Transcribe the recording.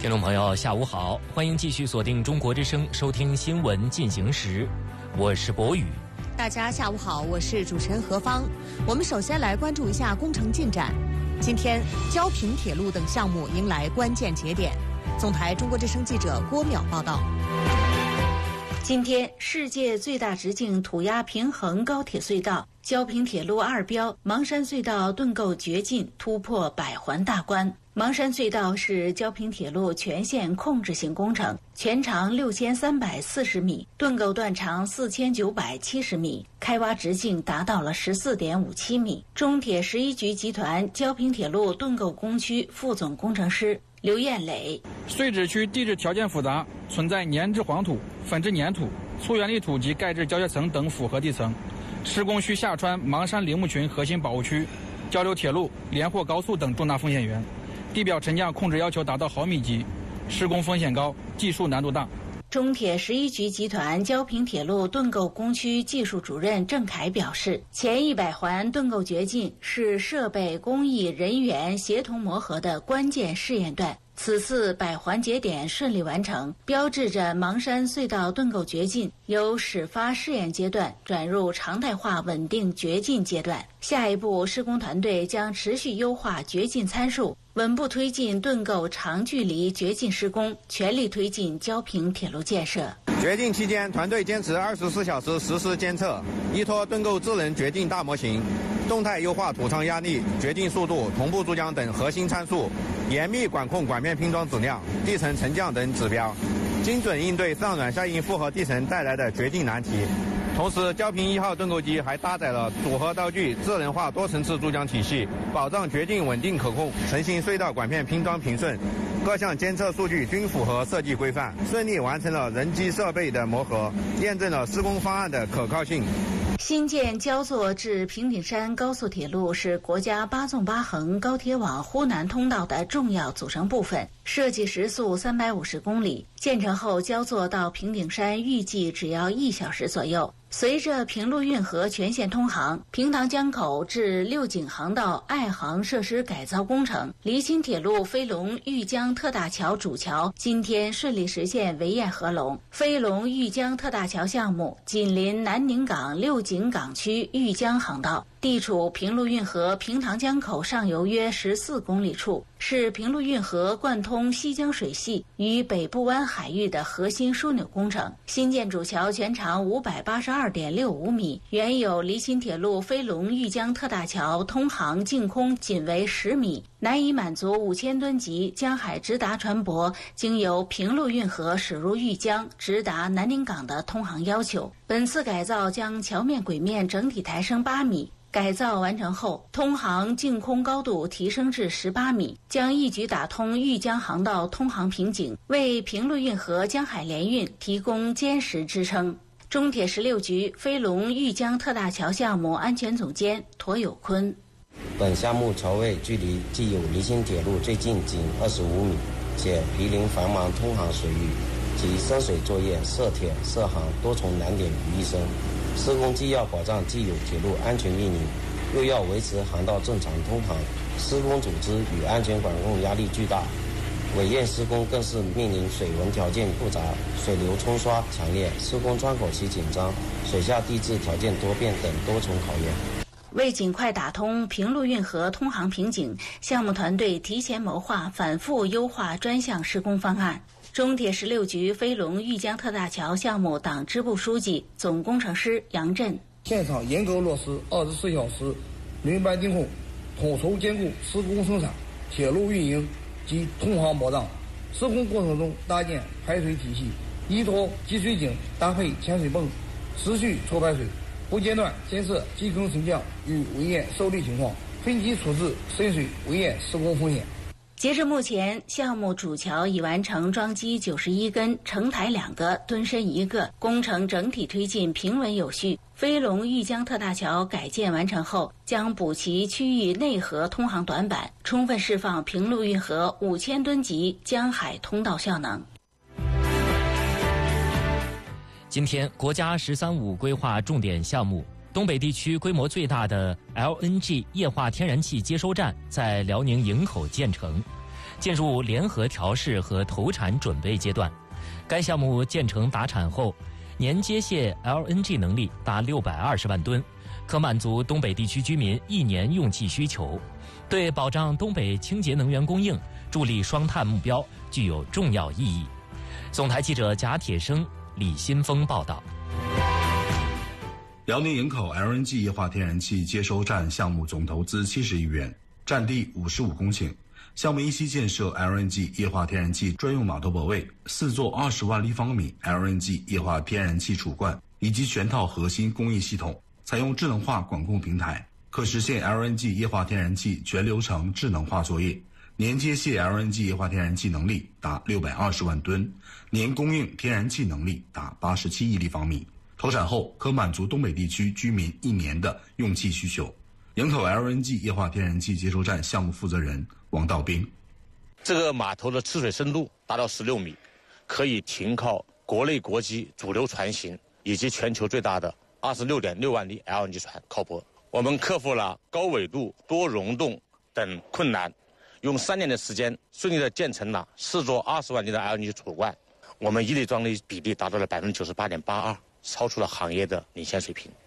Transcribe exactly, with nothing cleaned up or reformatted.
听众朋友，下午好，欢迎继续锁定中国之声，收听新闻进行时，我是博宇。 大家下午好，我是主持人何芳。我们首先来关注一下工程进展。今天，焦平铁路等项目迎来关键节点。总台中国之声记者郭淼报道。 今天，世界最大直径土压平衡高铁隧道焦平铁路二标邙山隧道盾构掘进突破百环大关。邙山隧道是焦平铁路全线控制性工程，全长六千三百四十米，盾构段长四千九百七十米，开挖直径达到了十四点五七米。中铁十一局集团焦平铁路盾构工区副总工程师刘彦磊： 碎址区地质条件复杂，存在粘质黄土、粉质粘土、粗圆砾土及钙质胶结层等复合地层。施工需下穿邙山林木群核心保护区、交流铁路、连霍高速等重大风险源。地表沉降控制要求达到毫米级，施工风险高，技术难度大。 中铁十一局集团焦平铁路盾构工区技术主任郑凯表示，前一百环盾构掘进是设备、工艺、人员协同磨合的关键试验段。此次百环节点顺利完成，标志着邙山隧道盾构掘进由始发试验阶段转入常态化稳定掘进阶段。下一步，施工团队将持续优化掘进参数，稳步推进盾构长距离掘进施工，全力推进焦平铁路建设。 掘进期间，团队坚持二十四小时实时监测，依托盾构智能掘进大模型，动态优化土仓压力、掘进速度、同步注浆等核心参数，严密管控管面拼装质量、地层沉降等指标，精准应对上软下硬复合地层带来的掘进难题。同时，焦平一号盾构机还搭载了组合道具智能化多层次注浆体系，保障掘进稳定可控，成型隧道管片拼装平顺，各项监测数据均符合设计规范，顺利完成了人机设备的磨合，验证了施工方案的可靠性。 新建焦作至平顶山高速铁路是国家八纵八横高铁网呼南通道的重要组成部分，设计时速三百五十公里，建成后焦作到平顶山预计只要一小时左右。随着平陆运河全线通航，平塘江口至六井航道爱航设施改造工程、离心铁路飞龙豫江特大桥主桥今天顺利实现围堰合龙。飞龙豫江特大桥项目紧邻南宁港六井港区豫江航道，地处平陆运河平塘江口上游约十四公里处，是平陆运河贯通西江水系与北部湾海域的核心枢纽工程。新建主桥全长五百八十二点六五米，原有离心铁路飞龙豫江特大桥通航净空仅为十米，难以满足五千吨级江海直达船舶经由平陆运河驶入豫江直达南宁港的通航要求。本次改造将桥面轨面整体抬升八米。改造完成后，通航净空高度提升至十八米，将一举打通豫江航道通航瓶颈，为平陆运河江海联运提供坚实支撑。中铁十六局飞龙豫江特大桥项目安全总监驼有坤： 本项目桥位距离既有离心铁路最近仅二十五米，且毗邻繁忙通航水域，集深水作业、涉铁、涉航多重难点于一身。施工既要保障既有铁路安全运营，又要维持航道正常通航，施工组织与安全管控压力巨大。尾堰施工更是面临水文条件复杂、水流冲刷强烈、施工窗口期紧张、水下地质条件多变等多重考验。 为尽快打通平陆运河通航瓶颈，项目团队提前谋划，反复优化专项施工方案。中铁十六局飞龙豫江特大桥项目党支部书记、总工程师杨震： 现场严格落实二十四小时轮班监控，统筹兼顾施工生产、铁路运营及通航保障。施工过程中搭建排水体系，依托集水井搭配潜水泵，持续抽排水，不间断监测基坑沉降与围堰受力情况，分级处置深水围堰施工风险。 截至目前，项目主桥已完成装机九十一根，承台两个，墩深一个，工程整体推进平稳有序。飞龙豫江特大桥改建完成后，将补齐区域内河通航短板，充分释放平陆运河五千吨级江海通道效能。 今天，国家“十三五”规划重点项目东北地区规模最大的 L N G 液化天然气接收站在辽宁营口建成。 进入联合调试和投产准备阶段。该项目建成达产后，年接卸 L N G 能力达六百二十万吨，可满足东北地区居民一年用气需求，对保障东北清洁能源供应、助力双碳目标具有重要意义。总台记者贾铁生、李新峰报道。 辽宁营口 L N G 液化天然气接收站项目总投资七十亿元，占地五十五公顷。项目依期建设 L N G 液化天然气专用码头泊位、四座二十万立方米 L N G 液化天然气储罐以及全套核心工艺系统，采用智能化管控平台，可实现 L N G 液化天然气全流程智能化作业。年接卸 L N G 液化天然气能力达六百二十万吨，年供应天然气能力达八十七亿立方米。投产后可满足东北地区居民一年的用气需求。营口 L N G 液化天然气接收站项目负责人王道兵： 这个码头的吃水深度达到十六米，可以停靠国内国际主流船型以及全球最大的二十六点六万例 L N G 船靠泊。我们克服了高纬度、多溶洞等困难，用三年的时间顺利的建成了四座二十万例的 L N G 储罐，我们一体装的比例达到了百分之九十八点八二。超出了行业的领先水平。